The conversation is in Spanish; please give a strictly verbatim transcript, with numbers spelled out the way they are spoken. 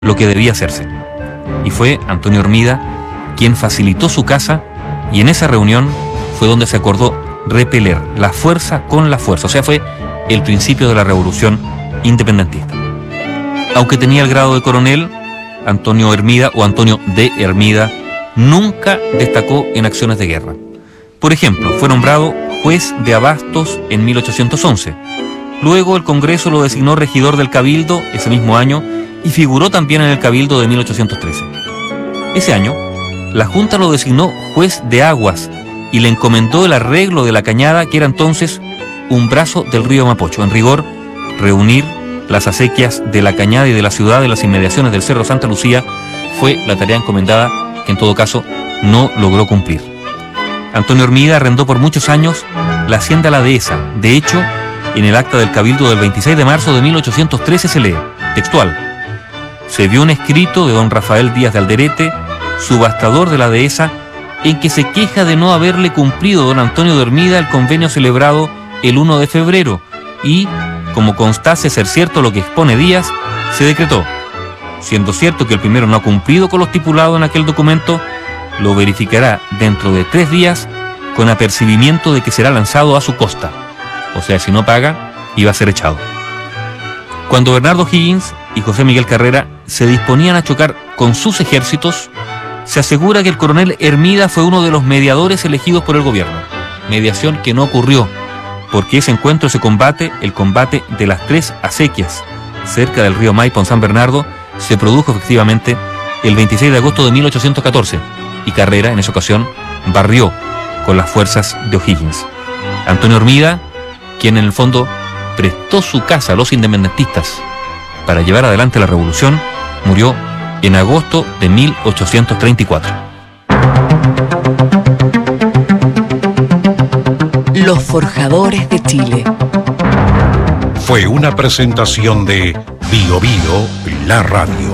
lo que debía hacerse. Y fue Antonio Hermida quien facilitó su casa, y en esa reunión fue donde se acordó repeler la fuerza con la fuerza. O sea, fue el principio de la revolución independentista. Aunque tenía el grado de coronel, Antonio Hermida o Antonio de Hermida nunca destacó en acciones de guerra. Por ejemplo, fue nombrado juez de abastos en mil ochocientos once. Luego el Congreso lo designó regidor del Cabildo ese mismo año y figuró también en el Cabildo de mil ochocientos trece. Ese año, la Junta lo designó juez de aguas y le encomendó el arreglo de la cañada, que era entonces un brazo del río Mapocho. En rigor, reunir las acequias de la cañada y de la ciudad de las inmediaciones del Cerro Santa Lucía fue la tarea encomendada, que en todo caso no logró cumplir. Antonio Hermida arrendó por muchos años la hacienda La Dehesa. De hecho, en el acta del Cabildo del veintiséis de marzo de mil ochocientos trece se lee, textual: se vio un escrito de don Rafael Díaz de Alderete, subastador de La Dehesa, en que se queja de no haberle cumplido don Antonio de Hermida el convenio celebrado el primero de febrero y, como constase ser cierto lo que expone Díaz, se decretó: siendo cierto que el primero no ha cumplido con lo estipulado en aquel documento, lo verificará dentro de tres días con apercibimiento de que será lanzado a su costa. O sea, si no paga, iba a ser echado. Cuando Bernardo Higgins y José Miguel Carrera se disponían a chocar con sus ejércitos, se asegura que el coronel Hermida fue uno de los mediadores elegidos por el gobierno. Mediación que no ocurrió, porque ese encuentro, ese combate, el combate de las tres acequias cerca del río Maipo en San Bernardo, se produjo efectivamente el veintiséis de agosto de mil ochocientos catorce, y Carrera en esa ocasión barrió con las fuerzas de O'Higgins. Antonio Hermida, quien en el fondo prestó su casa a los independentistas para llevar adelante la revolución, murió en agosto de mil ochocientos treinta y cuatro. Los Forjadores de Chile. Fue una presentación de Bio Bio, la radio.